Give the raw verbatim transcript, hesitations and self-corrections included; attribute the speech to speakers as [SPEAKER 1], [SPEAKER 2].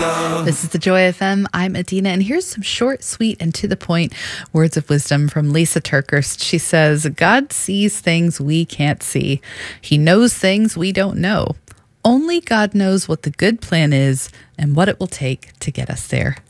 [SPEAKER 1] This is the Joy F M. I'm Adina, and here's some short, sweet, and to the point words of wisdom from Lisa Turkhurst. She says, God sees things we can't see. He knows things we don't know. Only God knows what the good plan is and what it will take to get us there.